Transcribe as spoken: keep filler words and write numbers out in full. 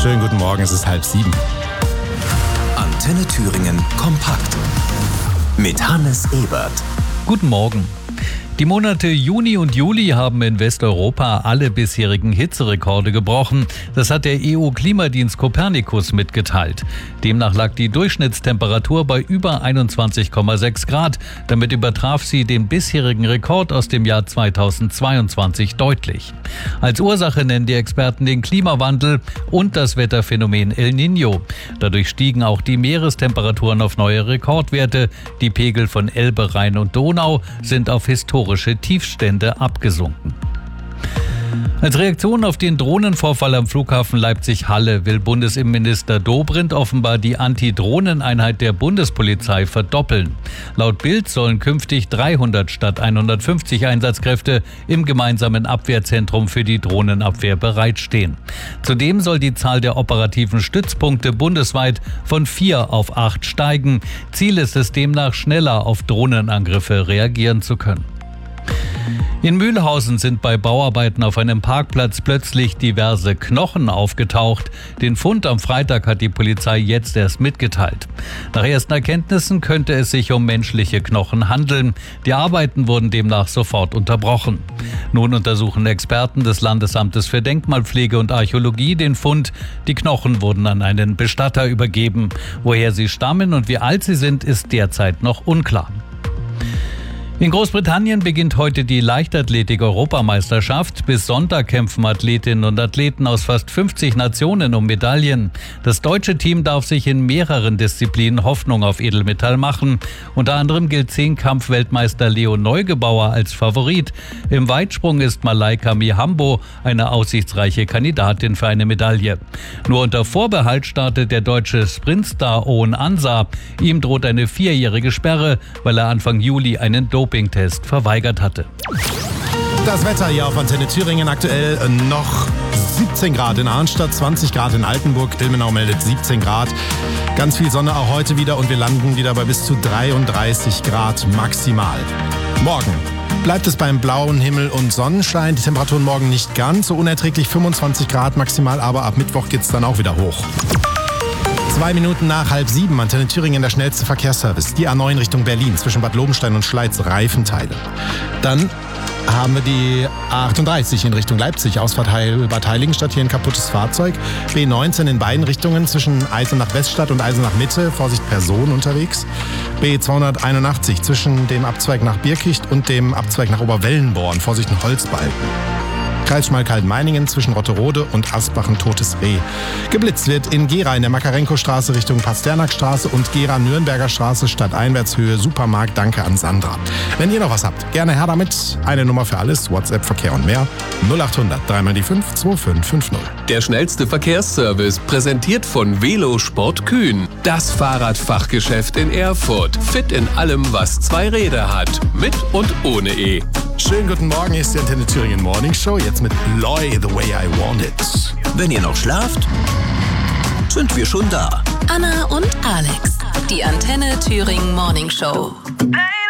Schönen guten Morgen, es ist halb sieben. Antenne Thüringen kompakt mit Hannes Ebert. Guten Morgen. Die Monate Juni und Juli haben in Westeuropa alle bisherigen Hitzerekorde gebrochen. Das hat der E U-Klimadienst Copernicus mitgeteilt. Demnach lag die Durchschnittstemperatur bei über einundzwanzig Komma sechs Grad. Damit übertraf sie den bisherigen Rekord aus dem Jahr zweitausendzweiundzwanzig deutlich. Als Ursache nennen die Experten den Klimawandel und das Wetterphänomen El Niño. Dadurch stiegen auch die Meerestemperaturen auf neue Rekordwerte. Die Pegel von Elbe, Rhein und Donau sind auf historische Tiefstände abgesunken. Als Reaktion auf den Drohnenvorfall am Flughafen Leipzig-Halle will Bundesinnenminister Dobrindt offenbar die Anti-Drohnen-Einheit der Bundespolizei verdoppeln. Laut Bild sollen künftig dreihundert statt hundertfünfzig Einsatzkräfte im gemeinsamen Abwehrzentrum für die Drohnenabwehr bereitstehen. Zudem soll die Zahl der operativen Stützpunkte bundesweit von vier auf acht steigen. Ziel ist es demnach, schneller auf Drohnenangriffe reagieren zu können. In Mühlhausen sind bei Bauarbeiten auf einem Parkplatz plötzlich diverse Knochen aufgetaucht. Den Fund am Freitag hat die Polizei jetzt erst mitgeteilt. Nach ersten Erkenntnissen könnte es sich um menschliche Knochen handeln. Die Arbeiten wurden demnach sofort unterbrochen. Nun untersuchen Experten des Landesamtes für Denkmalpflege und Archäologie den Fund. Die Knochen wurden an einen Bestatter übergeben. Woher sie stammen und wie alt sie sind, ist derzeit noch unklar. In Großbritannien beginnt heute die Leichtathletik-Europameisterschaft. Bis Sonntag kämpfen Athletinnen und Athleten aus fast fünfzig Nationen um Medaillen. Das deutsche Team darf sich in mehreren Disziplinen Hoffnung auf Edelmetall machen. Unter anderem gilt Zehnkampf-Weltmeister Leo Neugebauer als Favorit. Im Weitsprung ist Malaika Mihambo eine aussichtsreiche Kandidatin für eine Medaille. Nur unter Vorbehalt startet der deutsche Sprintstar Owen Ansah. Ihm droht eine vierjährige Sperre, weil er Anfang Juli einen Dopingtest verweigert hatte. Das Wetter hier auf Antenne Thüringen aktuell noch siebzehn Grad in Arnstadt, zwanzig Grad in Altenburg, Ilmenau meldet siebzehn Grad. Ganz viel Sonne auch heute wieder und wir landen wieder bei bis zu dreiunddreißig Grad maximal. Morgen bleibt es beim blauen Himmel und Sonnenschein. Die Temperaturen morgen nicht ganz so unerträglich, fünfundzwanzig Grad maximal, aber ab Mittwoch geht es dann auch wieder hoch. Zwei Minuten nach halb sieben, Antenne Thüringen, der schnellste Verkehrsservice. Die A neun Richtung Berlin, zwischen Bad Lobenstein und Schleiz, Reifenteile. Dann haben wir die A achtunddreißig in Richtung Leipzig, Ausfahrt Heil, Bad Heiligenstadt, hier ein kaputtes Fahrzeug. B neunzehn in beiden Richtungen, zwischen Eisenach-Weststadt und Eisenach-Mitte, Vorsicht Personen unterwegs. B zweihunderteinundachtzig zwischen dem Abzweig nach Birkicht und dem Abzweig nach Oberwellenborn, Vorsicht ein Holzbalken. Kreis Schmalkalden-Meiningen zwischen Rotterode und Asbachen-Totes Reh. Geblitzt wird in Gera in der Makarenko-Straße Richtung Pasternakstraße und Gera-Nürnberger Straße Stadteinwärtshöhe Supermarkt. Danke an Sandra. Wenn ihr noch was habt, gerne her damit. Eine Nummer für alles, WhatsApp, Verkehr und mehr. null achthundert dreimal die fünf zwei fünf fünf null. Der schnellste Verkehrsservice, präsentiert von Velosport Kühn. Das Fahrradfachgeschäft in Erfurt. Fit in allem, was zwei Räder hat. Mit und ohne E. Schönen guten Morgen, hier ist die Antenne Thüringen Morning Show. Jetzt mit Loy, The Way I Want It. Wenn ihr noch schlaft, sind wir schon da. Anna und Alex, die Antenne Thüringen Morning Show.